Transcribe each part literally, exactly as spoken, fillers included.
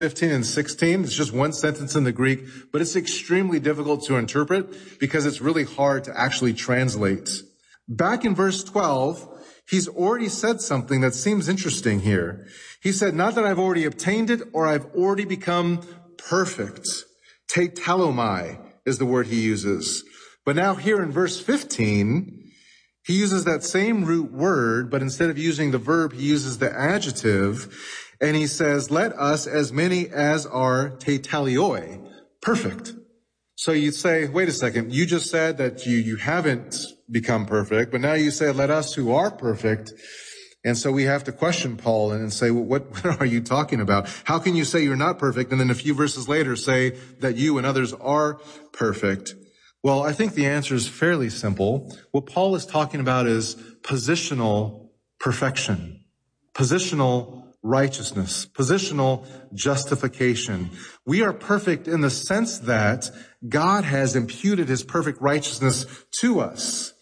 fifteen and sixteen. It's just one sentence in the Greek, but it's extremely difficult to interpret because it's really hard to actually translate. Back in verse twelve, he's already said something that seems interesting here. He said, not that I've already obtained it or I've already become perfect. Tetelomai is the word he uses. But now here in verse fifteen, he uses that same root word, but instead of using the verb, he uses the adjective. And he says, let us, as many as are tetelioi, perfect. So you say, wait a second, you just said that you, you haven't become perfect, but now you say, let us who are perfect. And so we have to question Paul and say, well, what, what are you talking about? How can you say you're not perfect and then a few verses later say that you and others are perfect? Well, I think the answer is fairly simple. What Paul is talking about is positional perfection, positional righteousness, positional justification. We are perfect in the sense that God has imputed his perfect righteousness to us.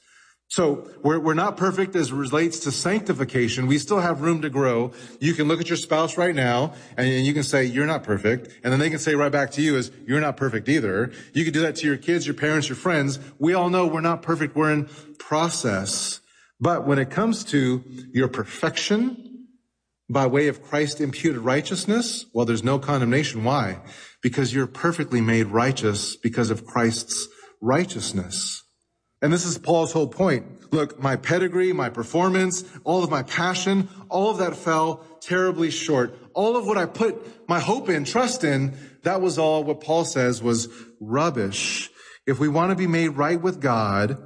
So we're, we're not perfect as it relates to sanctification. We still have room to grow. You can look at your spouse right now and you can say, you're not perfect. And then they can say right back to you is, you're not perfect either. You can do that to your kids, your parents, your friends. We all know we're not perfect. We're in process. But when it comes to your perfection, by way of Christ imputed righteousness, well, there's no condemnation. Why? Because you're perfectly made righteous because of Christ's righteousness. And this is Paul's whole point. Look, my pedigree, my performance, all of my passion, all of that fell terribly short. All of what I put my hope in, trust in, that was all what Paul says was rubbish. If we want to be made right with God,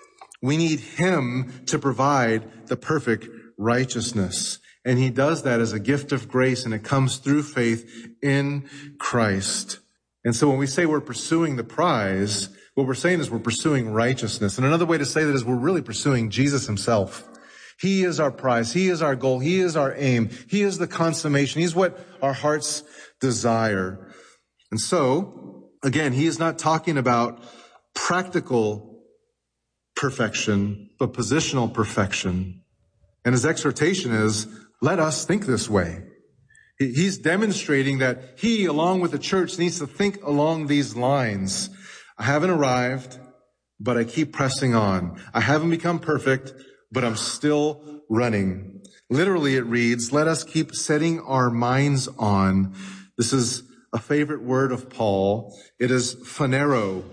we need him to provide the perfect righteousness. And he does that as a gift of grace, and it comes through faith in Christ. And so when we say we're pursuing the prize, what we're saying is we're pursuing righteousness. And another way to say that is we're really pursuing Jesus himself. He is our prize. He is our goal. He is our aim. He is the consummation. He's what our hearts desire. And so, again, he is not talking about practical perfection, but positional perfection. And his exhortation is, let us think this way. He's demonstrating that he, along with the church, needs to think along these lines. I haven't arrived, but I keep pressing on. I haven't become perfect, but I'm still running. Literally, it reads, let us keep setting our minds on. This is a favorite word of Paul. It is phanero.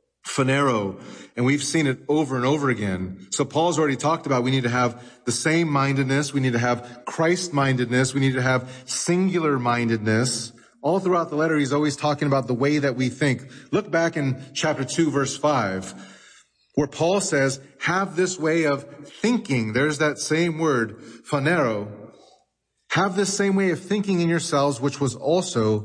Phanero. And we've seen it over and over again. So Paul's already talked about we need to have the same mindedness. We need to have Christ-mindedness. We need to have singular mindedness. All throughout the letter, he's always talking about the way that we think. Look back in chapter two, verse five, where Paul says, have this way of thinking. There's that same word, phanero. Have this same way of thinking in yourselves, which was also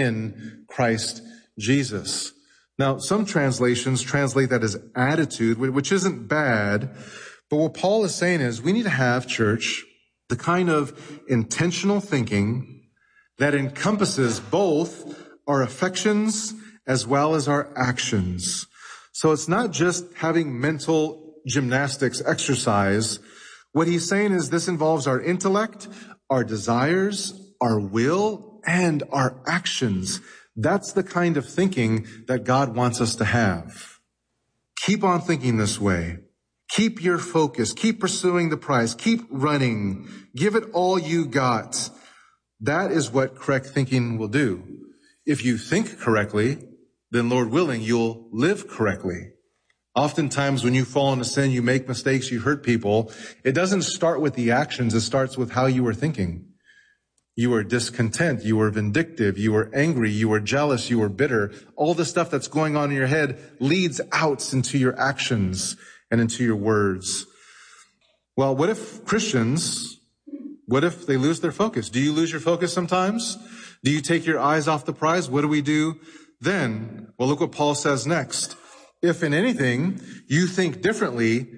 in Christ Jesus. Now, some translations translate that as attitude, which isn't bad. But what Paul is saying is we need to have, church, the kind of intentional thinking that encompasses both our affections as well as our actions. So it's not just having mental gymnastics exercise. What he's saying is this involves our intellect, our desires, our will, and our actions. That's the kind of thinking that God wants us to have. Keep on thinking this way. Keep your focus. Keep pursuing the prize. Keep running. Give it all you got. That is what correct thinking will do. If you think correctly, then Lord willing, you'll live correctly. Oftentimes when you fall into sin, you make mistakes, you hurt people. It doesn't start with the actions. It starts with how you were thinking. You were discontent. You were vindictive. You were angry. You were jealous. You were bitter. All the stuff that's going on in your head leads out into your actions and into your words. Well, what if Christians, what if they lose their focus? Do you lose your focus sometimes? Do you take your eyes off the prize? What do we do then? Well, look what Paul says next. If in anything you think differently,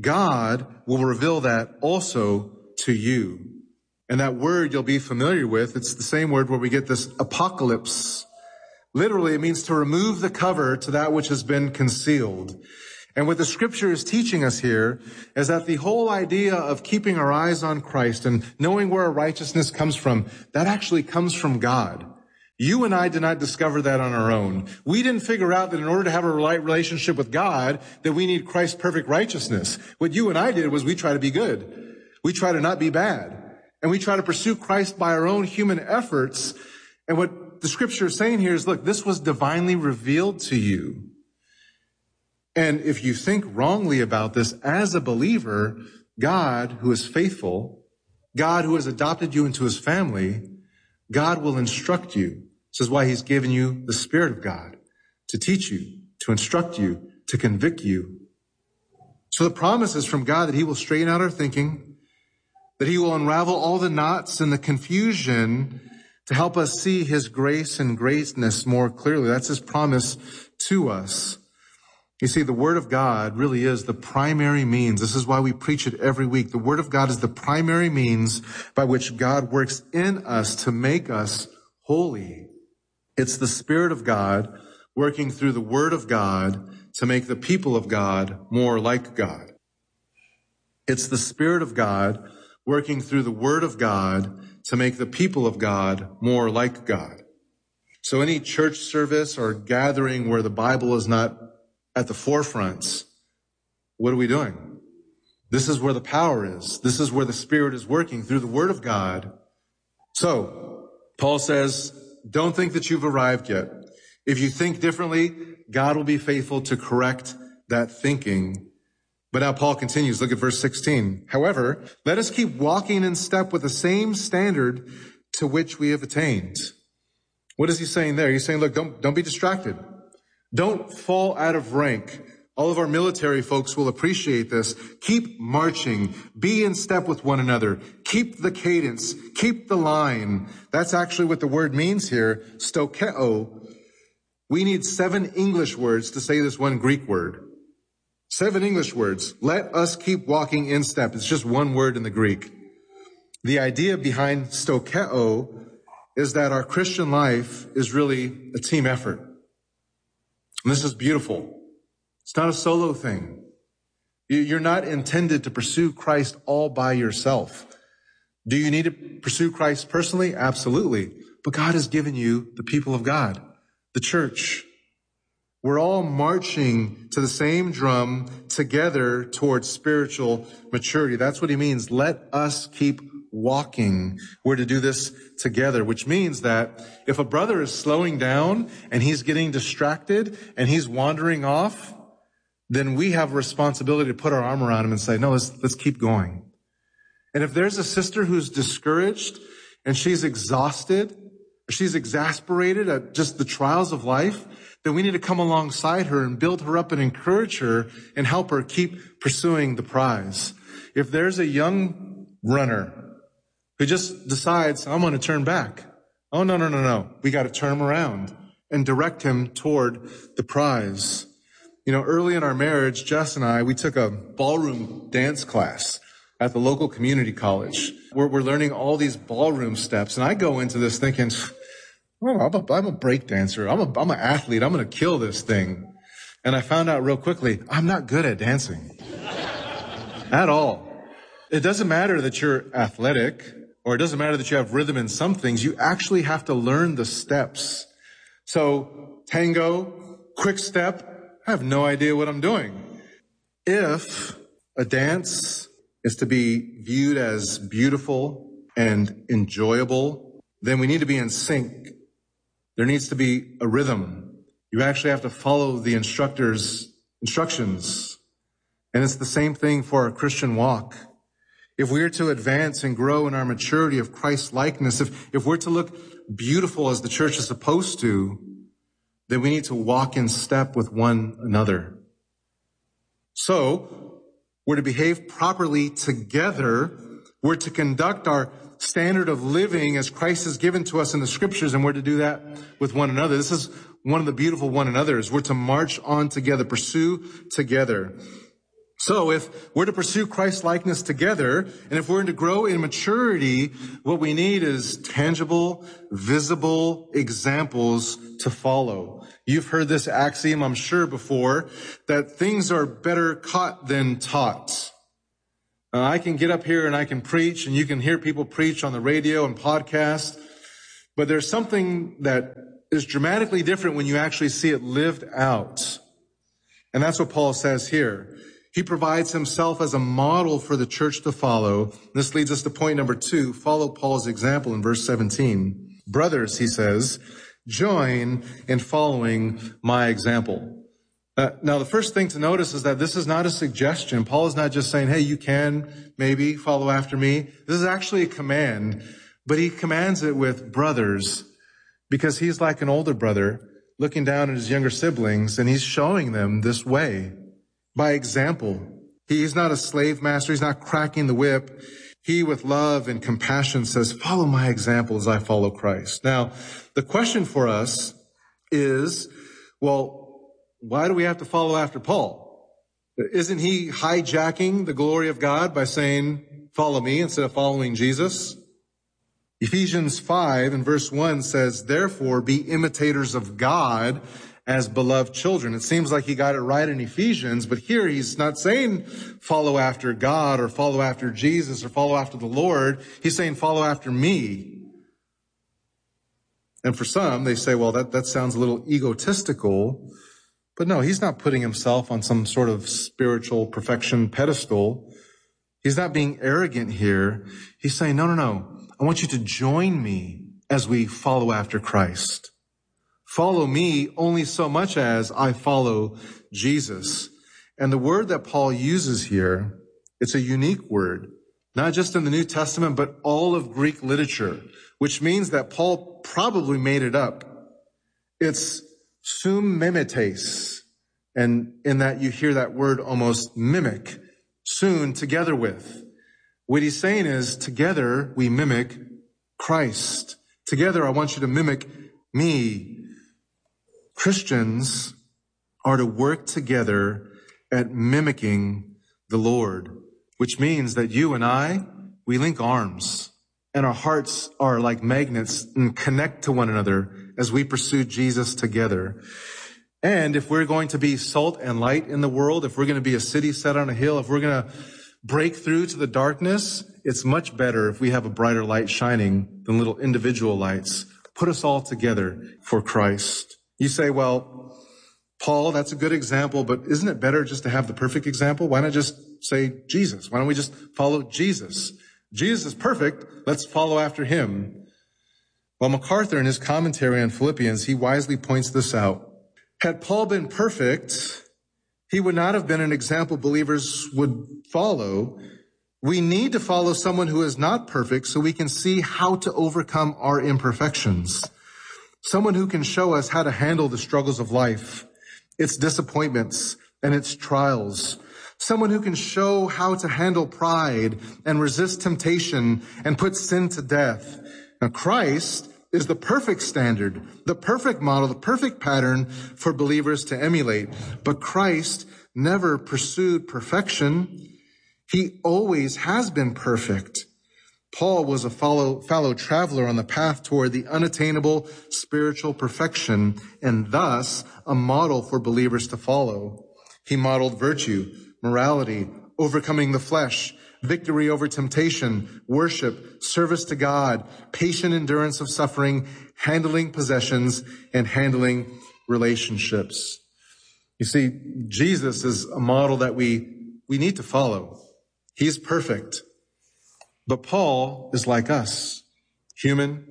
God will reveal that also to you. And that word you'll be familiar with, it's the same word where we get this apocalypse. Literally, it means to remove the cover to that which has been concealed. And what the scripture is teaching us here is that the whole idea of keeping our eyes on Christ and knowing where our righteousness comes from, that actually comes from God. You and I did not discover that on our own. We didn't figure out that in order to have a right relationship with God, that we need Christ's perfect righteousness. What you and I did was we try to be good. We try to not be bad. And we try to pursue Christ by our own human efforts. And what the scripture is saying here is, look, this was divinely revealed to you. And if you think wrongly about this as a believer, God, who is faithful, God who has adopted you into his family, God will instruct you. This is why he's given you the Spirit of God to teach you, to instruct you, to convict you. So the promise is from God that he will straighten out our thinking, that he will unravel all the knots and the confusion to help us see his grace and greatness more clearly. That's his promise to us. You see, the Word of God really is the primary means. This is why we preach it every week. The Word of God is the primary means by which God works in us to make us holy. It's the Spirit of God working through the Word of God to make the people of God more like God. It's the Spirit of God working through the Word of God to make the people of God more like God. So any church service or gathering where the Bible is not at the forefront, what are we doing? This is where the power is. This is where the Spirit is working through the Word of God. So, Paul says, don't think that you've arrived yet. If you think differently, God will be faithful to correct that thinking. But now Paul continues. Look at verse sixteen. However, let us keep walking in step with the same standard to which we have attained. What is he saying there? He's saying, look, don't, don't be distracted. Don't fall out of rank. All of our military folks will appreciate this. Keep marching. Be in step with one another. Keep the cadence. Keep the line. That's actually what the word means here, stokeo. We need seven English words to say this one Greek word. Seven English words. Let us keep walking in step. It's just one word in the Greek. The idea behind stokeo is that our Christian life is really a team effort. And this is beautiful. It's not a solo thing. You're not intended to pursue Christ all by yourself. Do you need to pursue Christ personally? Absolutely. But God has given you the people of God, the church. We're all marching to the same drum together towards spiritual maturity. That's what he means. Let us keep walking. We're to do this together, which means that if a brother is slowing down and he's getting distracted and he's wandering off, then we have a responsibility to put our arm around him and say, no, let's, let's keep going. And if there's a sister who's discouraged and she's exhausted, or she's exasperated at just the trials of life, then we need to come alongside her and build her up and encourage her and help her keep pursuing the prize. If there's a young runner who just decides, I'm going to turn back. Oh, no, no, no, no. We got to turn him around and direct him toward the prize. You know, early in our marriage, Jess and I, we took a ballroom dance class at the local community college. We're, we're learning all these ballroom steps. And I go into this thinking, well, I'm a, I'm a break dancer. I'm a, I'm an athlete. I'm going to kill this thing. And I found out real quickly, I'm not good at dancing at all. It doesn't matter that you're athletic, or it doesn't matter that you have rhythm in some things. You actually have to learn the steps. So tango, quick step, I have no idea what I'm doing. If a dance is to be viewed as beautiful and enjoyable, then we need to be in sync. There needs to be a rhythm. You actually have to follow the instructor's instructions. And it's the same thing for our Christian walk. If we're to advance and grow in our maturity of Christ likeness, if, if we're to look beautiful as the church is supposed to, then we need to walk in step with one another. So, we're to behave properly together. We're to conduct our standard of living as Christ has given to us in the scriptures, and we're to do that with one another. This is one of the beautiful one another's. We're to march on together, pursue together. So if we're to pursue Christ likeness together, and if we're to grow in maturity, what we need is tangible, visible examples to follow. You've heard this axiom, I'm sure, before, that things are better caught than taught. Uh, I can get up here and I can preach, and you can hear people preach on the radio and podcast, But there's something that is dramatically different when you actually see it lived out. And that's what Paul says here. He provides himself as a model for the church to follow. This leads us to point number two. Follow Paul's example in verse seventeen. Brothers, he says, join in following my example. Uh, now, the first thing to notice is that this is not a suggestion. Paul is not just saying, hey, you can maybe follow after me. This is actually a command, but he commands it with brothers because he's like an older brother looking down at his younger siblings, and he's showing them this way by example. He's not a slave master. He's not cracking the whip. He, with love and compassion, says, follow my example as I follow Christ. Now, the question for us is, well, why do we have to follow after Paul? Isn't he hijacking the glory of God by saying, follow me instead of following Jesus? Ephesians five and verse one says, therefore be imitators of God as beloved children. It seems like he got it right in Ephesians, but here he's not saying follow after God or follow after Jesus or follow after the Lord. He's saying follow after me. And for some, they say, well, that, that sounds a little egotistical. But no, he's not putting himself on some sort of spiritual perfection pedestal. He's not being arrogant here. He's saying, no, no, no. I want you to join me as we follow after Christ. Follow me only so much as I follow Jesus. And the word that Paul uses here, it's a unique word, not just in the New Testament, but all of Greek literature, which means that Paul probably made it up. It's sum mimetes, and in that you hear that word almost mimic, soon, together with. What he's saying is, together we mimic Christ. Together I want you to mimic me. Christians are to work together at mimicking the Lord, which means that you and I, we link arms, and our hearts are like magnets and connect to one another as we pursue Jesus together. And if we're going to be salt and light in the world, if we're going to be a city set on a hill, if we're going to break through to the darkness, it's much better if we have a brighter light shining than little individual lights. Put us all together for Christ. You say, well, Paul, that's a good example, but isn't it better just to have the perfect example? Why not just say Jesus? Why don't we just follow Jesus? Jesus is perfect. Let's follow after him. Well, MacArthur, in his commentary on Philippians, he wisely points this out. Had Paul been perfect, he would not have been an example believers would follow. We need to follow someone who is not perfect so we can see how to overcome our imperfections. Someone who can show us how to handle the struggles of life, its disappointments and its trials. Someone who can show how to handle pride and resist temptation and put sin to death. Now, Christ is the perfect standard, the perfect model, the perfect pattern for believers to emulate. But Christ never pursued perfection. He always has been perfect. Paul was a fellow, fellow traveler on the path toward the unattainable spiritual perfection and thus a model for believers to follow. He modeled virtue, morality, overcoming the flesh, victory over temptation, worship, service to God, patient endurance of suffering, handling possessions, and handling relationships. You see, Jesus is a model that we, we need to follow. He's perfect. But Paul is like us, human,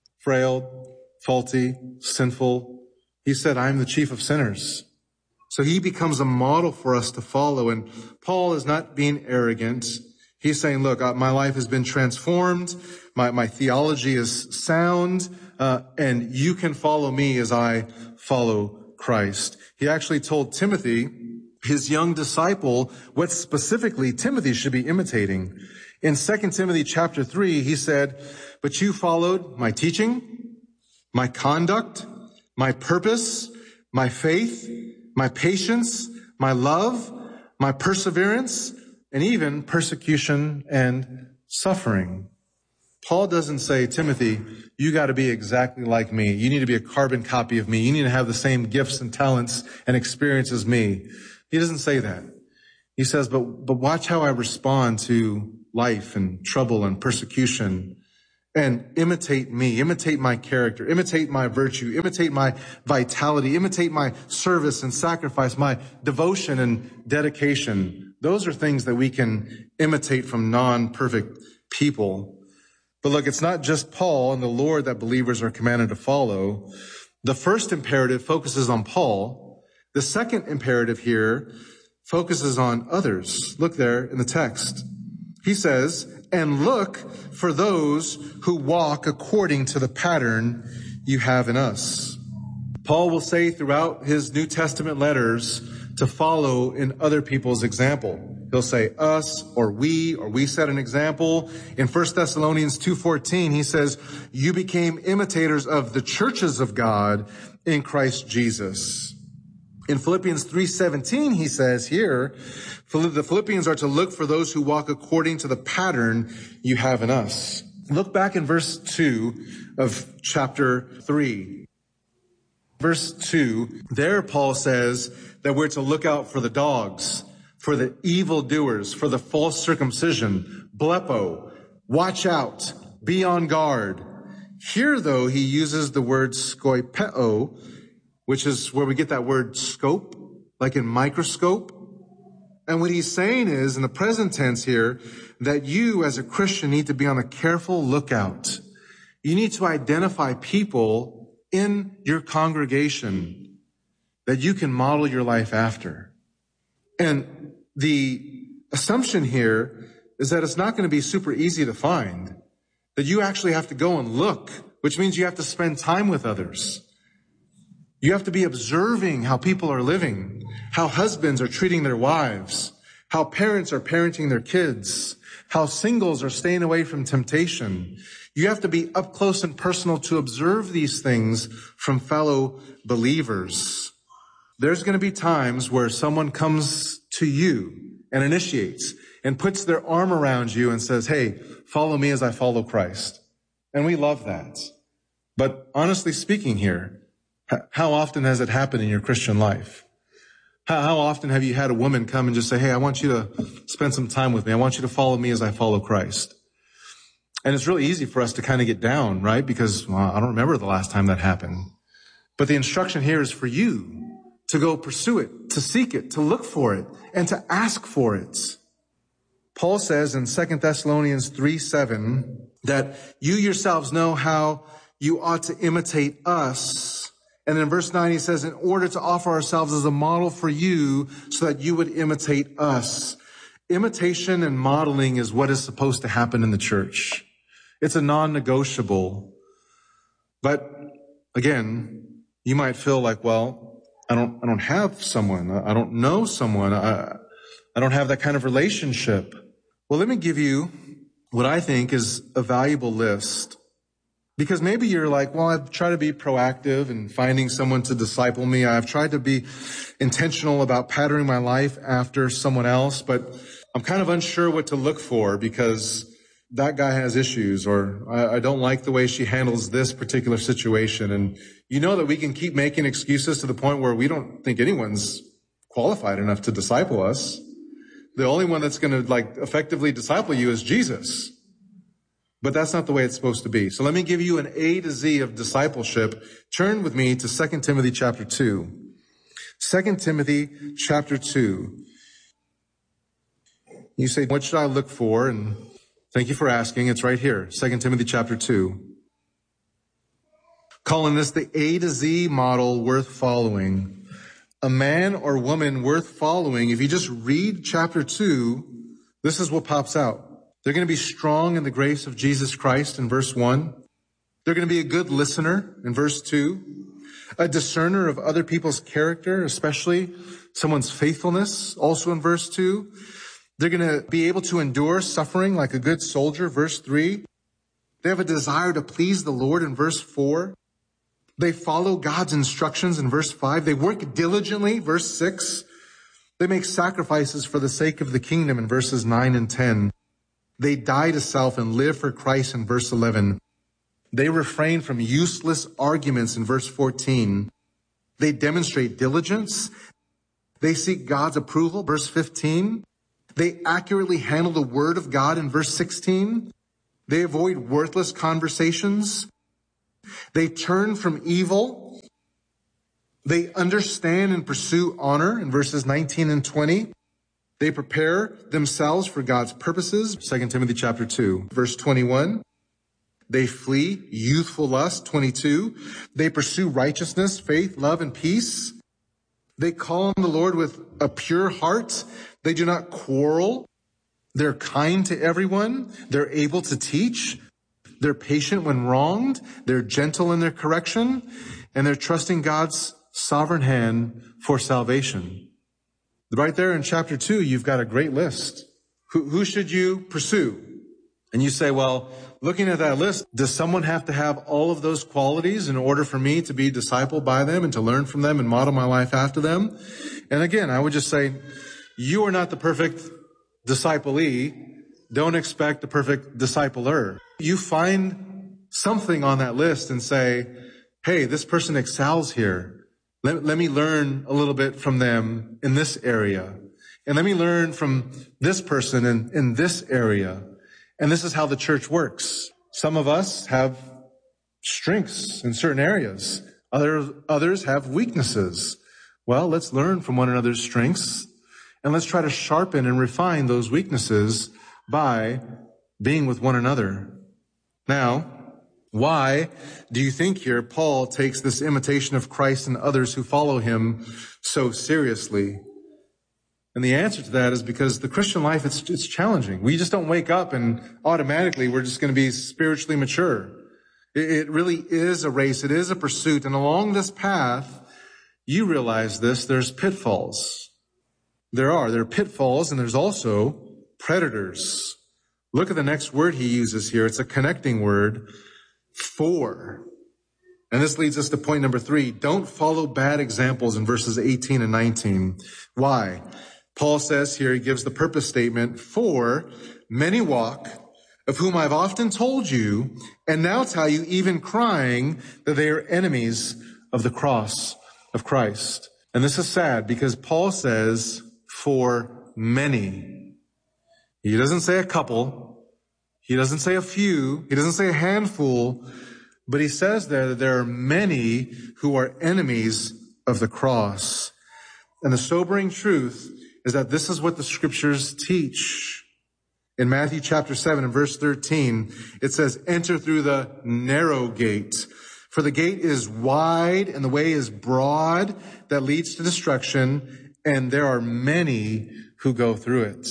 frail, faulty, sinful. He said, I am the chief of sinners. So he becomes a model for us to follow. And Paul is not being arrogant. He's saying, look, my life has been transformed. My, my theology is sound. Uh, and you can follow me as I follow Christ. He actually told Timothy, his young disciple, what specifically Timothy should be imitating. In Second Timothy chapter three, he said, but you followed my teaching, my conduct, my purpose, my faith, my patience, my love, my perseverance, and even persecution and suffering. Paul doesn't say, Timothy, you got to be exactly like me. You need to be a carbon copy of me. You need to have the same gifts and talents and experience as me. He doesn't say that. He says, but, but watch how I respond to life and trouble and persecution and imitate me, imitate my character, imitate my virtue, imitate my vitality, imitate my service and sacrifice, my devotion and dedication. Those are things that we can imitate from non-perfect people. But look, it's not just Paul and the Lord that believers are commanded to follow. The first imperative focuses on Paul. The second imperative here focuses on others. Look there in the text. He says, and look for those who walk according to the pattern you have in us. Paul will say throughout his New Testament letters to follow in other people's example. He'll say us or we, or we set an example. In First Thessalonians two fourteen, he says, you became imitators of the churches of God in Christ Jesus. In Philippians three seventeen, he says here, the Philippians are to look for those who walk according to the pattern you have in us. Look back in verse two of chapter three. Verse two, there Paul says that we're to look out for the dogs, for the evildoers, for the false circumcision, blepo, watch out, be on guard. Here, though, he uses the word skoipeo, which is where we get that word scope, like in microscope. And what he's saying is, in the present tense here, that you as a Christian need to be on a careful lookout. You need to identify people in your congregation that you can model your life after. And the assumption here is that it's not going to be super easy to find, that you actually have to go and look, which means you have to spend time with others. You have to be observing how people are living, how husbands are treating their wives, how parents are parenting their kids, how singles are staying away from temptation. You have to be up close and personal to observe these things from fellow believers. There's going to be times where someone comes to you and initiates and puts their arm around you and says, hey, follow me as I follow Christ. And we love that. But honestly speaking here, how often has it happened in your Christian life? How, how often have you had a woman come and just say, hey, I want you to spend some time with me. I want you to follow me as I follow Christ. And it's really easy for us to kind of get down, right? Because, well, I don't remember the last time that happened. But the instruction here is for you to go pursue it, to seek it, to look for it, and to ask for it. Paul says in Second Thessalonians three seven that you yourselves know how you ought to imitate us. And then in verse nine, he says, in order to offer ourselves as a model for you so that you would imitate us. Imitation and modeling is what is supposed to happen in the church. It's a non-negotiable. But again, you might feel like, well, I don't, I don't have someone. I don't know someone. I, I don't have that kind of relationship. Well, let me give you what I think is a valuable list. Because maybe you're like, well, I've tried to be proactive in finding someone to disciple me. I've tried to be intentional about patterning my life after someone else, but I'm kind of unsure what to look for because that guy has issues, or I, I don't like the way she handles this particular situation. And you know that we can keep making excuses to the point where we don't think anyone's qualified enough to disciple us. The only one that's going to like effectively disciple you is Jesus. But that's not the way it's supposed to be. So let me give you an A to Z of discipleship. Turn with me to Second Timothy chapter two. Second Timothy chapter two. You say, what should I look for? And thank you for asking. It's right here. Second Timothy chapter two. Calling this the A to Z model worth following. A man or woman worth following. If you just read chapter two, this is what pops out. They're going to be strong in the grace of Jesus Christ in verse one. They're going to be a good listener in verse two. A discerner of other people's character, especially someone's faithfulness, also in verse two. They're going to be able to endure suffering like a good soldier, verse three. They have a desire to please the Lord in verse four. They follow God's instructions in verse five. They work diligently, verse six. They make sacrifices for the sake of the kingdom in verses nine and ten. They die to self and live for Christ in verse eleven. They refrain from useless arguments in verse fourteen. They demonstrate diligence. They seek God's approval, verse fifteen. They accurately handle the word of God in verse sixteen. They avoid worthless conversations. They turn from evil. They understand and pursue honor in verses nineteen and twenty. They prepare themselves for God's purposes, Second Timothy chapter two, verse twenty-one. They flee youthful lust, twenty-two. They pursue righteousness, faith, love, and peace. They call on the Lord with a pure heart. They do not quarrel. They're kind to everyone. They're able to teach. They're patient when wronged. They're gentle in their correction. And they're trusting God's sovereign hand for salvation. Right there in chapter two, you've got a great list. Who, who should you pursue? And you say, well, looking at that list, does someone have to have all of those qualities in order for me to be discipled by them and to learn from them and model my life after them? And again, I would just say, you are not the perfect disciplee. Don't expect the perfect discipler. You find something on that list and say, hey, this person excels here. Let, let me learn a little bit from them in this area. And let me learn from this person in, in this area. And this is how the church works. Some of us have strengths in certain areas. Others, others have weaknesses. Well, let's learn from one another's strengths. And let's try to sharpen and refine those weaknesses by being with one another. Now, why do you think here Paul takes this imitation of Christ and others who follow him so seriously? And the answer to that is because the Christian life, it's, it's challenging. We just don't wake up and automatically we're just going to be spiritually mature. It, it really is a race. It is a pursuit. And along this path, you realize this, there's pitfalls. There are. There are pitfalls, and there's also predators. Look at the next word he uses here. It's a connecting word. For. And this leads us to point number three. Don't follow bad examples in verses eighteen and nineteen. Why? Paul says here, he gives the purpose statement, for many walk, of whom I've often told you, and now tell you, even crying, that they are enemies of the cross of Christ. And this is sad because Paul says, for many. He doesn't say a couple. He doesn't say a few. He doesn't say a handful. But he says there that there are many who are enemies of the cross. And the sobering truth is that this is what the scriptures teach. In Matthew chapter seven and verse thirteen, it says, enter through the narrow gate. For the gate is wide and the way is broad that leads to destruction, and there are many who go through it.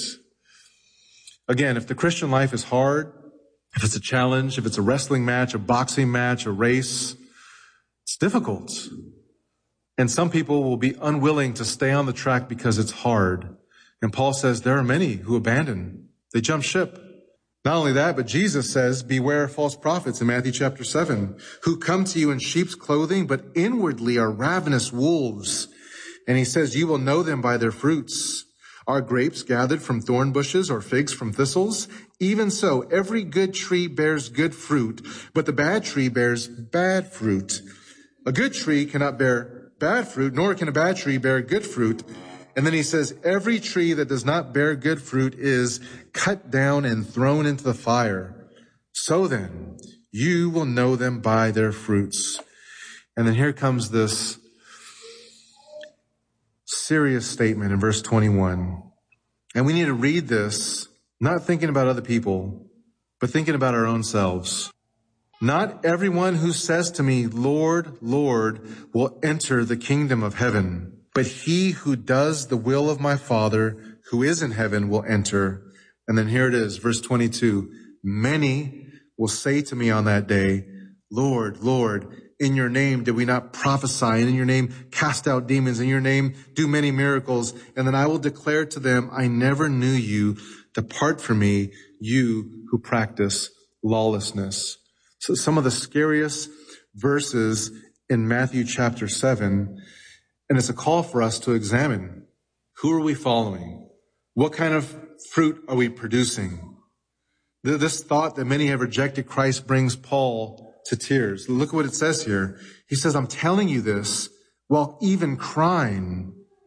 Again, if the Christian life is hard, if it's a challenge, if it's a wrestling match, a boxing match, a race, it's difficult. And some people will be unwilling to stay on the track because it's hard. And Paul says there are many who abandon. They jump ship. Not only that, but Jesus says, beware of false prophets in Matthew chapter seven, who come to you in sheep's clothing, but inwardly are ravenous wolves. And he says, you will know them by their fruits. Are grapes gathered from thorn bushes or figs from thistles? Even so, every good tree bears good fruit, but the bad tree bears bad fruit. A good tree cannot bear bad fruit, nor can a bad tree bear good fruit. And then he says, every tree that does not bear good fruit is cut down and thrown into the fire. So then, you will know them by their fruits. And then here comes this serious statement in verse twenty-one. And we need to read this, not thinking about other people, but thinking about our own selves. Not everyone who says to me, Lord, Lord, will enter the kingdom of heaven, but he who does the will of my Father who is in heaven will enter. And then here it is, verse twenty-two. Many will say to me on that day, Lord, Lord, in your name did we not prophesy, and in your name cast out demons, in your name do many miracles? And then I will declare to them, I never knew you. Depart from me, you who practice lawlessness. So some of the scariest verses in Matthew chapter seven, and it's a call for us to examine. Who are we following? What kind of fruit are we producing? This thought that many have rejected Christ brings Paul to tears. Look what it says here. He says, I'm telling you this while even crying.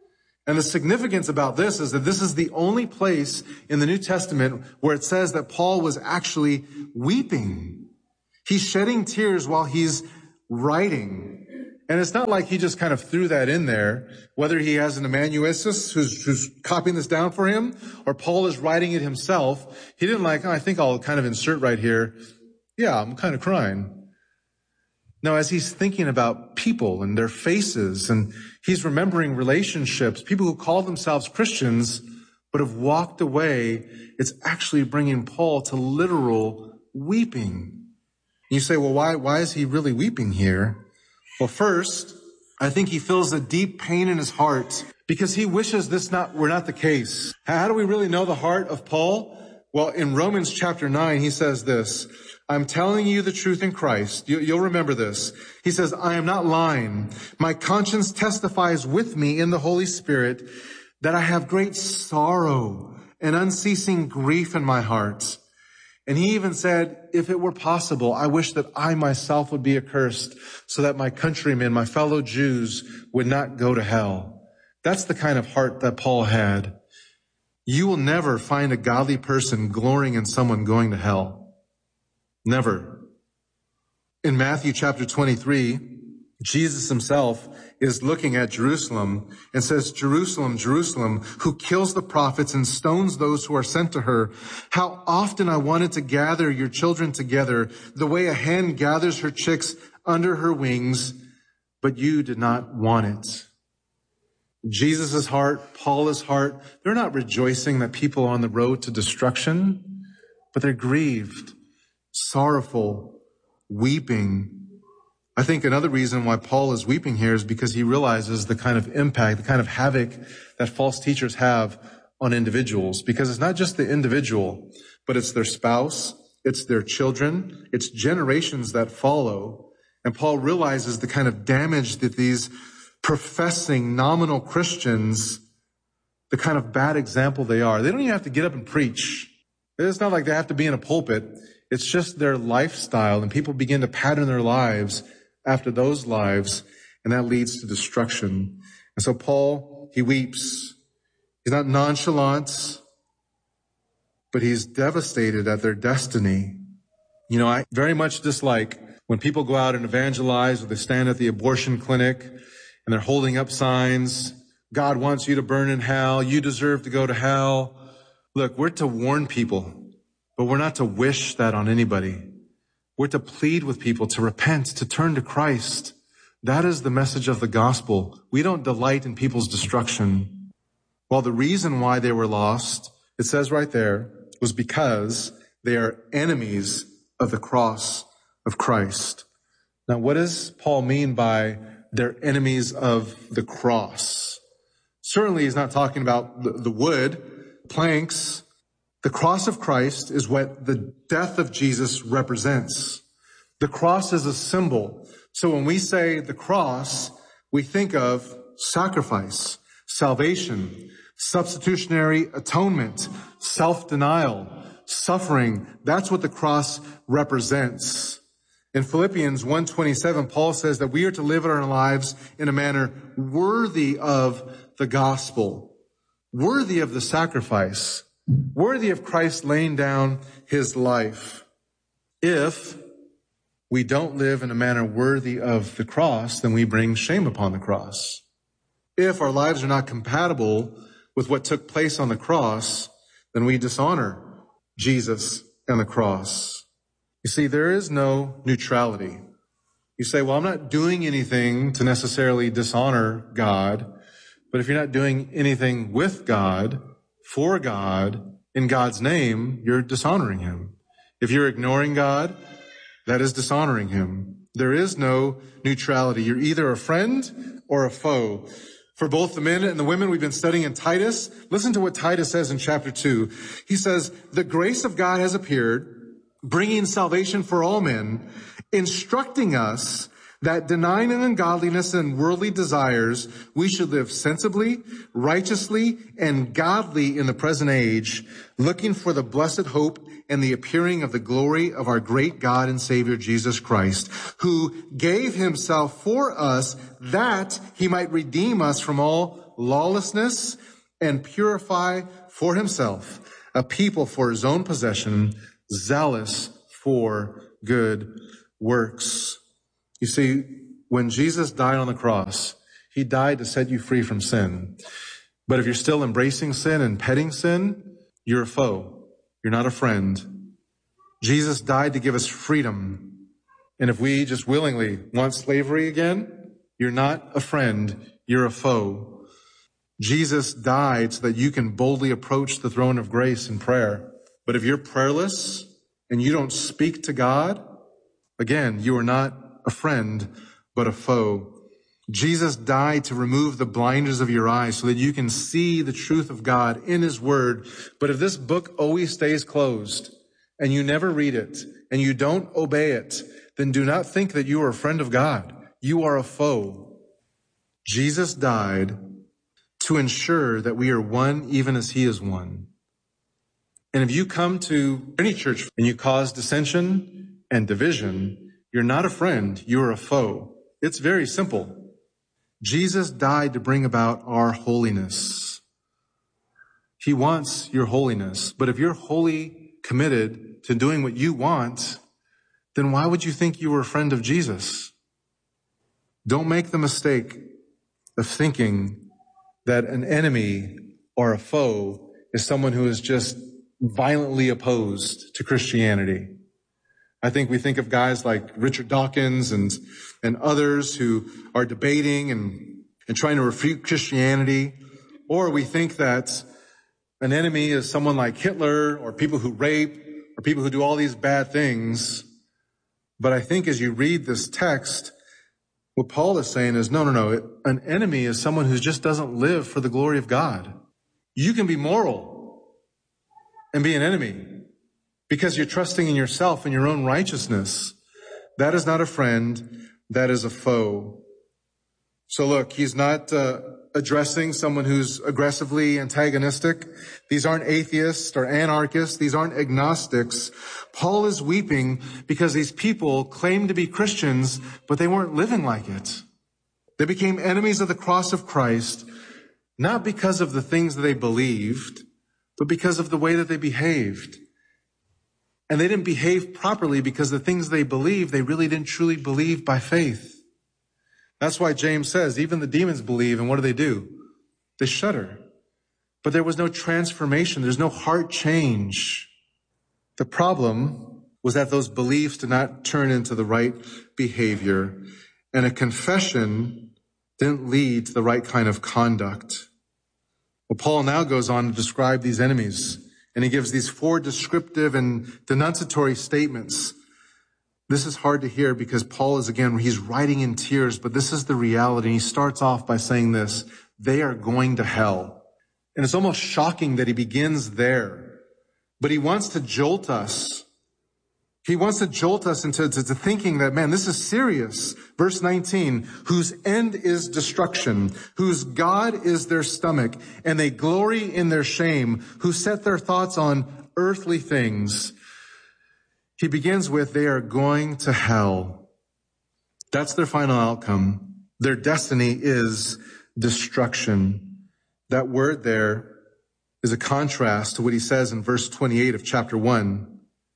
And the significance about this is that this is the only place in the New Testament where it says that Paul was actually weeping. He's shedding tears while he's writing. And it's not like he just kind of threw that in there, whether he has an amanuensis who's, who's copying this down for him, or Paul is writing it himself. He didn't like, oh, I think I'll kind of insert right here. Yeah, I'm kind of crying. No, as he's thinking about people and their faces, and he's remembering relationships, people who call themselves Christians but have walked away, it's actually bringing Paul to literal weeping. You say, well, why, why is he really weeping here? Well, first, I think he feels a deep pain in his heart because he wishes this not were not the case. How do we really know the heart of Paul? Well, in Romans chapter nine, he says this, I'm telling you the truth in Christ. You, you'll remember this. He says, I am not lying. My conscience testifies with me in the Holy Spirit that I have great sorrow and unceasing grief in my heart. And he even said, if it were possible, I wish that I myself would be accursed so that my countrymen, my fellow Jews, would not go to hell. That's the kind of heart that Paul had. You will never find a godly person glorying in someone going to hell. Never. In Matthew chapter twenty-three, Jesus himself is looking at Jerusalem and says, Jerusalem, Jerusalem, who kills the prophets and stones those who are sent to her. How often I wanted to gather your children together the way a hen gathers her chicks under her wings, but you did not want it. Jesus' heart, Paul's heart, they're not rejoicing that people are on the road to destruction, but they're grieved, sorrowful, weeping. I think another reason why Paul is weeping here is because he realizes the kind of impact, the kind of havoc that false teachers have on individuals. Because it's not just the individual, but it's their spouse, it's their children, it's generations that follow. And Paul realizes the kind of damage that these professing nominal Christians, the kind of bad example they are. They don't even have to get up and preach. It's not like they have to be in a pulpit. It's just their lifestyle, and people begin to pattern their lives after those lives, and that leads to destruction. And so Paul, he weeps. He's not nonchalant, but he's devastated at their destiny. You know, I very much dislike when people go out and evangelize, or they stand at the abortion clinic and they're holding up signs. God wants you to burn in hell. You deserve to go to hell. Look, we're to warn people, but we're not to wish that on anybody. We're to plead with people to repent, to turn to Christ. That is the message of the gospel. We don't delight in people's destruction. Well, the reason why they were lost, it says right there, was because they are enemies of the cross of Christ. Now, what does Paul mean by they're enemies of the cross? Certainly, he's not talking about the, the wood, planks. The cross of Christ is what the death of Jesus represents. The cross is a symbol. So when we say the cross, we think of sacrifice, salvation, substitutionary atonement, self-denial, suffering. That's what the cross represents. In Philippians one twenty-seven, Paul says that we are to live our lives in a manner worthy of the gospel, worthy of the sacrifice, worthy of Christ laying down his life. If we don't live in a manner worthy of the cross, then we bring shame upon the cross. If our lives are not compatible with what took place on the cross, then we dishonor Jesus and the cross. You see, there is no neutrality. You say, well, I'm not doing anything to necessarily dishonor God, but if you're not doing anything with God, for God, in God's name, you're dishonoring him. If you're ignoring God, that is dishonoring him. There is no neutrality. You're either a friend or a foe. For both the men and the women we've been studying in Titus, listen to what Titus says in chapter two. He says, the grace of God has appeared, bringing salvation for all men, instructing us that denying an ungodliness and worldly desires, we should live sensibly, righteously, and godly in the present age, looking for the blessed hope and the appearing of the glory of our great God and Savior Jesus Christ, who gave himself for us that he might redeem us from all lawlessness and purify for himself a people for his own possession, zealous for good works. You see, when Jesus died on the cross, he died to set you free from sin. But if you're still embracing sin and petting sin, you're a foe. You're not a friend. Jesus died to give us freedom. And if we just willingly want slavery again, you're not a friend. You're a foe. Jesus died so that you can boldly approach the throne of grace in prayer. But if you're prayerless and you don't speak to God, again, you are not a friend, but a foe. Jesus died to remove the blinders of your eyes so that you can see the truth of God in his word. But if this book always stays closed and you never read it and you don't obey it, then do not think that you are a friend of God. You are a foe. Jesus died to ensure that we are one even as he is one. And if you come to any church and you cause dissension and division, you're not a friend, you're a foe. It's very simple. Jesus died to bring about our holiness. He wants your holiness. But if you're wholly committed to doing what you want, then why would you think you were a friend of Jesus? Don't make the mistake of thinking that an enemy or a foe is someone who is just violently opposed to Christianity. I think we think of guys like Richard Dawkins and, and others who are debating and, and trying to refute Christianity. Or we think that an enemy is someone like Hitler or people who rape or people who do all these bad things. But I think as you read this text, what Paul is saying is, no, no, no. An enemy is someone who just doesn't live for the glory of God. You can be moral and be an enemy because you're trusting in yourself and your own righteousness. That is not a friend. That is a foe. So look, he's not uh, addressing someone who's aggressively antagonistic. These aren't atheists or anarchists. These aren't agnostics. Paul is weeping because these people claim to be Christians, but they weren't living like it. They became enemies of the cross of Christ, not because of the things that they believed, but because of the way that they behaved. And they didn't behave properly because the things they believed, they really didn't truly believe by faith. That's why James says, even the demons believe, and what do they do? They shudder. But there was no transformation. There's no heart change. The problem was that those beliefs did not turn into the right behavior, and a confession didn't lead to the right kind of conduct. Well, Paul now goes on to describe these enemies. And he gives these four descriptive and denunciatory statements. This is hard to hear because Paul is, again, he's writing in tears, but this is the reality. And he starts off by saying this, they are going to hell. And it's almost shocking that he begins there. But he wants to jolt us. He wants to jolt us into to, to thinking that, man, this is serious. Verse nineteen, whose end is destruction, whose God is their stomach, and they glory in their shame, who set their thoughts on earthly things. He begins with, they are going to hell. That's their final outcome. Their destiny is destruction. That word there is a contrast to what he says in verse twenty-eight of chapter one.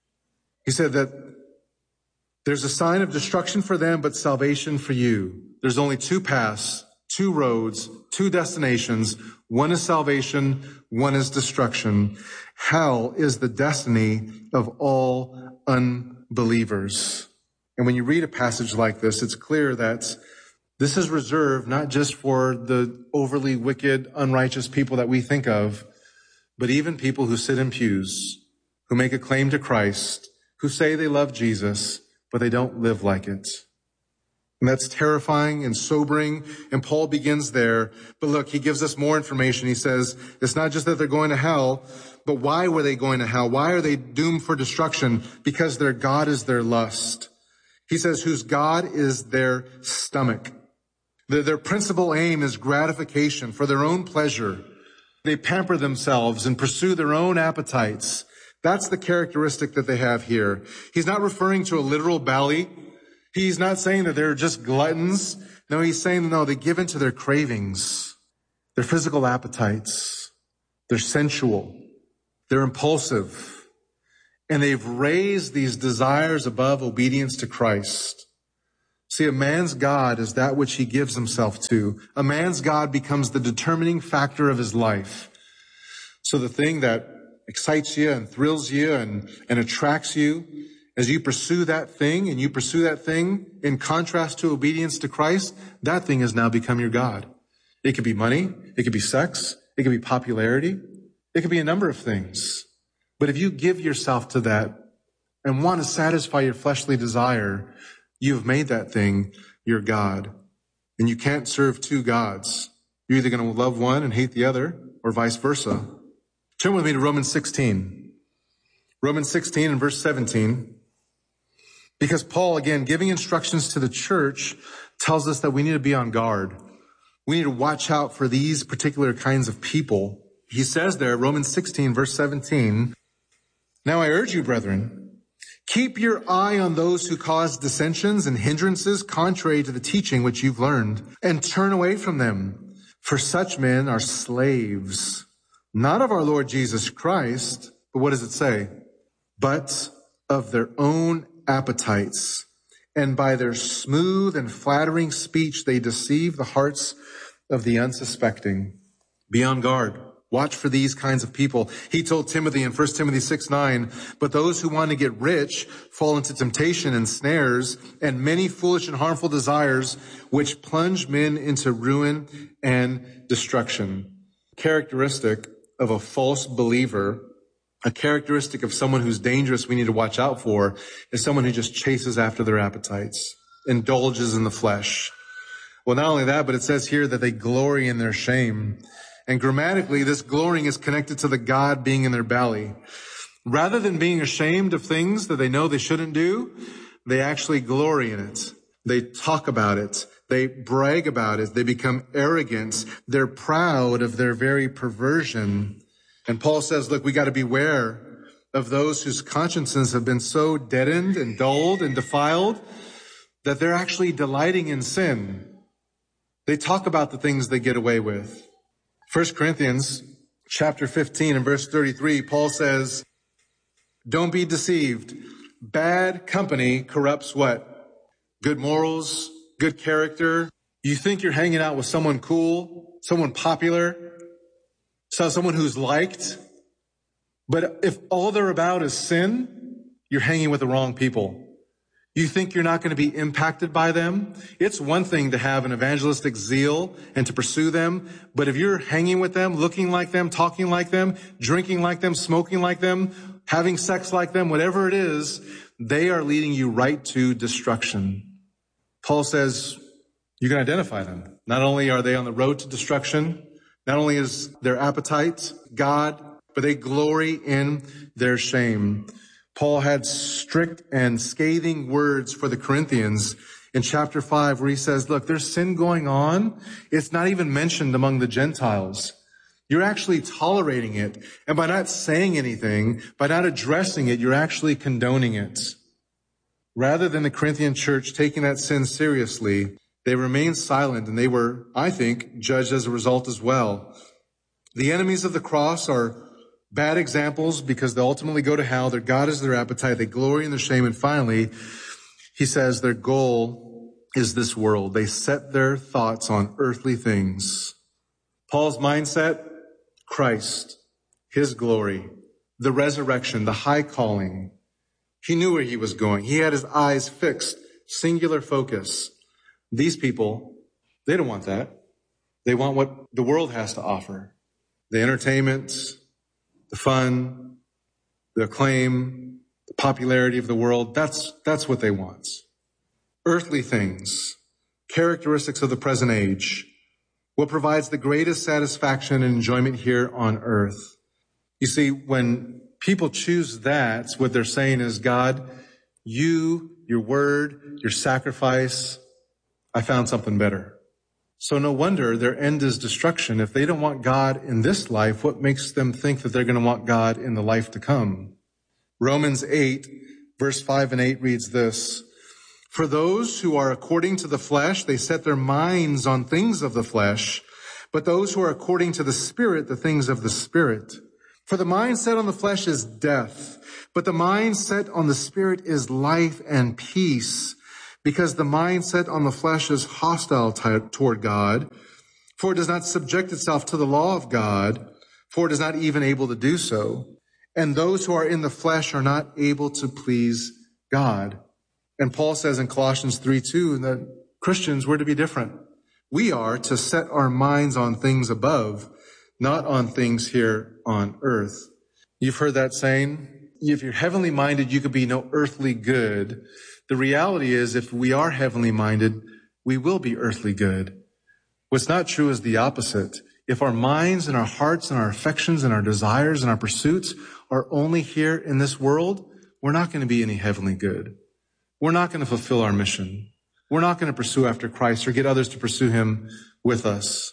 He said that there's a sign of destruction for them, but salvation for you. There's only two paths, two roads, two destinations. One is salvation, one is destruction. Hell is the destiny of all unbelievers. And when you read a passage like this, it's clear that this is reserved not just for the overly wicked, unrighteous people that we think of, but even people who sit in pews, who make a claim to Christ, who say they love Jesus, but they don't live like it. And that's terrifying and sobering. And Paul begins there. But look, he gives us more information. He says, it's not just that they're going to hell, but why were they going to hell? Why are they doomed for destruction? Because their God is their lust. He says, whose God is their stomach. Their, their principal aim is gratification for their own pleasure. They pamper themselves and pursue their own appetites. That's the characteristic that they have here. He's not referring to a literal belly. He's not saying that they're just gluttons. No, he's saying, no, they give in to their cravings. their physical appetites. They're sensual. They're impulsive. And they've raised these desires above obedience to Christ. See, a man's God is that which he gives himself to. A man's God becomes the determining factor of his life. So the thing that excites you and thrills you and, and attracts you, as you pursue that thing and you pursue that thing in contrast to obedience to Christ, that thing has now become your God. It could be money. It could be sex. It could be popularity. It could be a number of things. But if you give yourself to that and want to satisfy your fleshly desire, you've made that thing your God. And you can't serve two gods. You're either going to love one and hate the other, or vice versa. Turn with me to Romans sixteen. Romans sixteen and verse seventeen. Because Paul, again, giving instructions to the church, tells us that we need to be on guard. We need to watch out for these particular kinds of people. He says there, Romans sixteen, verse seventeen, "Now I urge you, brethren, keep your eye on those who cause dissensions and hindrances contrary to the teaching which you've learned, and turn away from them. For such men are slaves, not of our Lord Jesus Christ," but what does it say? "But of their own appetites. And by their smooth and flattering speech, they deceive the hearts of the unsuspecting." Be on guard. Watch for these kinds of people. He told Timothy in First Timothy six nine, "But those who want to get rich fall into temptation and snares and many foolish and harmful desires, which plunge men into ruin and destruction." Characteristic of a false believer, a characteristic of someone who's dangerous we need to watch out for, is someone who just chases after their appetites, indulges in the flesh. Well, not only that, but it says here that they glory in their shame. And grammatically, this glorying is connected to the God being in their belly. Rather than being ashamed of things that they know they shouldn't do, they actually glory in it. They talk about it. They brag about it. They become arrogant. They're proud of their very perversion. And Paul says, look, we got to beware of those whose consciences have been so deadened and dulled and defiled that they're actually delighting in sin. They talk about the things they get away with. First Corinthians chapter fifteen and verse thirty-three, Paul says, "Don't be deceived. Bad company corrupts" what? Good morals, good character. You think you're hanging out with someone cool, someone popular, so someone who's liked. But if all they're about is sin, you're hanging with the wrong people. You think you're not going to be impacted by them? It's one thing to have an evangelistic zeal and to pursue them, but if you're hanging with them, looking like them, talking like them, drinking like them, smoking like them, having sex like them, whatever it is, they are leading you right to destruction. Paul says you can identify them. Not only are they on the road to destruction, not only is their appetite God, but they glory in their shame. Paul had strict and scathing words for the Corinthians in chapter five, where he says, look, there's sin going on. It's not even mentioned among the Gentiles. You're actually tolerating it. And by not saying anything, by not addressing it, you're actually condoning it. Rather than the Corinthian church taking that sin seriously, they remained silent, and they were, I think, judged as a result as well. The enemies of the cross are bad examples because they ultimately go to hell. Their God is their appetite. They glory in their shame. And finally, he says their goal is this world. They set their thoughts on earthly things. Paul's mindset, Christ, his glory, the resurrection, the high calling. He knew where he was going. He had his eyes fixed, singular focus. These people, they don't want that. They want what the world has to offer. The entertainment, the fun, the acclaim, the popularity of the world. That's, that's what they want. Earthly things, characteristics of the present age, what provides the greatest satisfaction and enjoyment here on earth. You see, when people choose that, what they're saying is, God, you, your word, your sacrifice, I found something better. So no wonder their end is destruction. If they don't want God in this life, what makes them think that they're going to want God in the life to come? Romans eight, verse five and eight reads this: "For those who are according to the flesh, they set their minds on things of the flesh, but those who are according to the Spirit, the things of the Spirit. For the mind set on the flesh is death, but the mind set on the Spirit is life and peace, because the mind set on the flesh is hostile t- toward God, for it does not subject itself to the law of God, for it is not even able to do so. And those who are in the flesh are not able to please God. And Paul says in Colossians three two that Christians were to be different. We are to set our minds on things above, not on things here on earth. You've heard that saying, if you're heavenly minded, you could be no earthly good. The reality is, if we are heavenly minded, we will be earthly good. What's not true is the opposite. If our minds and our hearts and our affections and our desires and our pursuits are only here in this world, we're not going to be any heavenly good. We're not going to fulfill our mission. We're not going to pursue after Christ or get others to pursue him with us.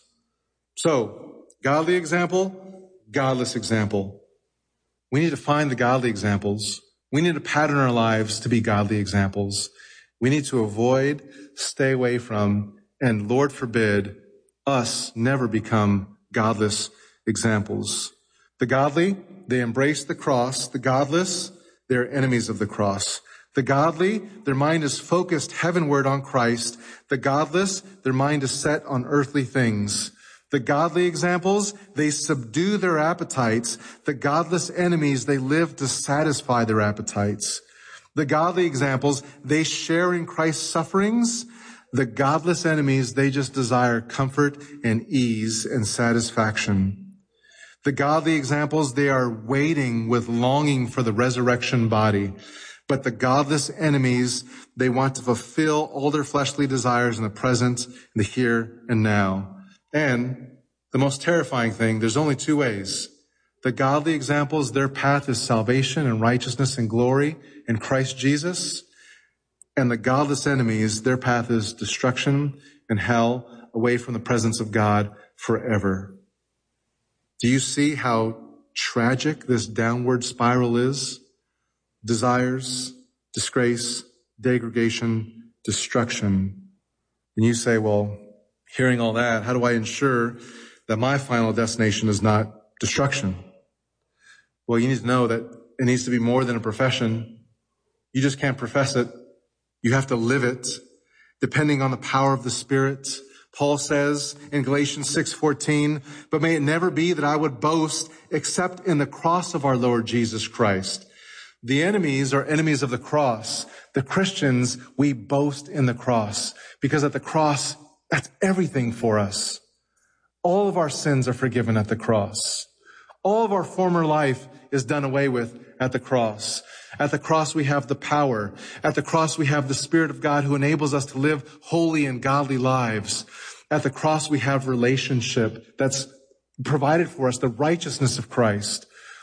So, godly example, godless example. We need to find the godly examples. We need to pattern our lives to be godly examples. We need to avoid, stay away from, and Lord forbid, us never become godless examples. The godly, they embrace the cross. The godless, they're enemies of the cross. The godly, their mind is focused heavenward on Christ. The godless, their mind is set on earthly things. The godly examples, they subdue their appetites. The godless enemies, they live to satisfy their appetites. The godly examples, they share in Christ's sufferings. The godless enemies, they just desire comfort and ease and satisfaction. The godly examples, they are waiting with longing for the resurrection body. But the godless enemies, they want to fulfill all their fleshly desires in the present, in the here and now. And the most terrifying thing, there's only two ways. The godly examples, their path is salvation and righteousness and glory in Christ Jesus. And the godless enemies, their path is destruction and hell, away from the presence of God forever. Do you see how tragic this downward spiral is? Desires, disgrace, degradation, destruction. And you say, well, hearing all that, how do I ensure that my final destination is not destruction? Well, you need to know that it needs to be more than a profession. You just can't profess it. You have to live it, depending on the power of the Spirit. Paul says in Galatians six fourteen, but may it never be that I would boast except in the cross of our Lord Jesus Christ. The enemies are enemies of the cross. The Christians, we boast in the cross, because at the cross, that's everything for us. All of our sins are forgiven at the cross. All of our former life is done away with at the cross. At the cross, we have the power. At the cross, we have the Spirit of God who enables us to live holy and godly lives. At the cross, we have relationship that's provided for us, the righteousness of Christ.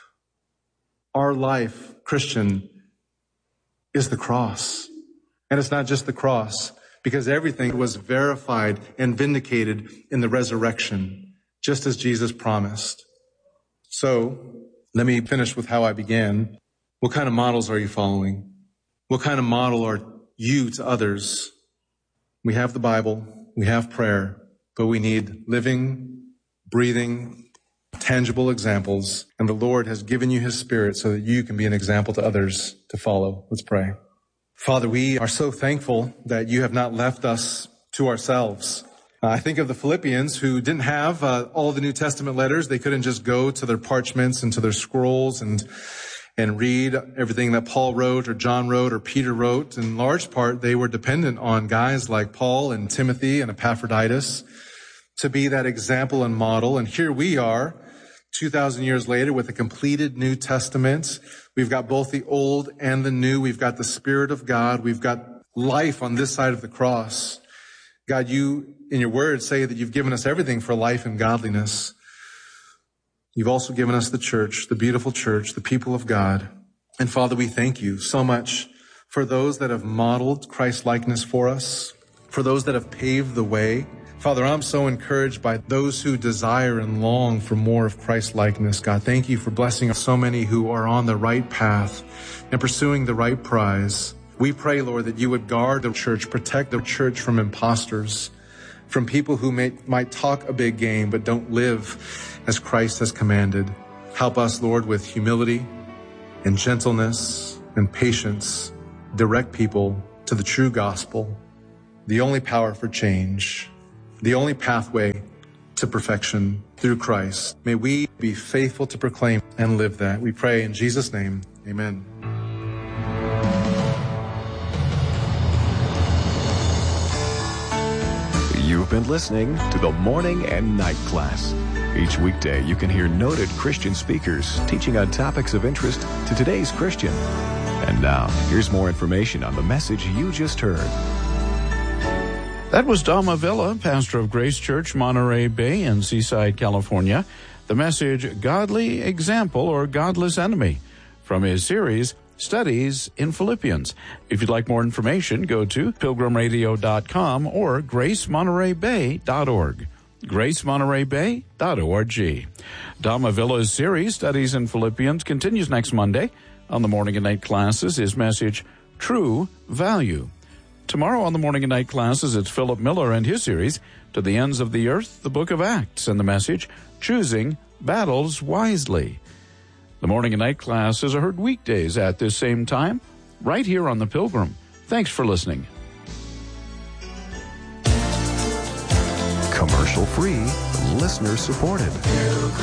Our life, Christian, is the cross. And it's not just the cross, because everything was verified and vindicated in the resurrection, just as Jesus promised. So, let me finish with how I began. What kind of models are you following? What kind of model are you to others? We have the Bible, we have prayer, but we need living, breathing, tangible examples. And the Lord has given you his Spirit so that you can be an example to others to follow. Let's pray. Father, we are so thankful that you have not left us to ourselves. Uh, I think of the Philippians who didn't have uh, all the New Testament letters. They couldn't just go to their parchments and to their scrolls and and read everything that Paul wrote or John wrote or Peter wrote. In large part, they were dependent on guys like Paul and Timothy and Epaphroditus to be that example and model. And here we are, two thousand years later, with a completed New Testament. We've got both the old and the new. We've got the Spirit of God. We've got life on this side of the cross. God, you, in your word, say that you've given us everything for life and godliness. You've also given us the church, the beautiful church, the people of God. And Father, we thank you so much for those that have modeled Christ-likeness for us, for those that have paved the way. Father, I'm so encouraged by those who desire and long for more of Christ-likeness. God, thank you for blessing so many who are on the right path and pursuing the right prize. We pray, Lord, that you would guard the church, protect the church from imposters. from people who may, might talk a big game but don't live as Christ has commanded. Help us, Lord, with humility and gentleness and patience, direct people to the true gospel, the only power for change, the only pathway to perfection through Christ. May we be faithful to proclaim and live that. We pray in Jesus' name. Amen. You've been listening to the Morning and Night Class. Each weekday, you can hear noted Christian speakers teaching on topics of interest to today's Christian. And now, here's more information on the message you just heard. That was Dom Avila, pastor of Grace Church, Monterey Bay in Seaside, California. The message, Godly Example or Godless Enemy, from his series, Studies in Philippians. If you'd like more information, go to pilgrim radio dot com or grace monterey bay dot org. grace monterey bay dot org. Dom Avila's series, Studies in Philippians, continues next Monday. On the morning and night classes, his message, True Value. Tomorrow on the morning and night classes, it's Philip Miller and his series, To the Ends of the Earth, the Book of Acts, and the message, Choosing Battles Wisely. The morning and night classes are heard weekdays at this same time, right here on The Pilgrim. Thanks for listening. Commercial free, listener supported.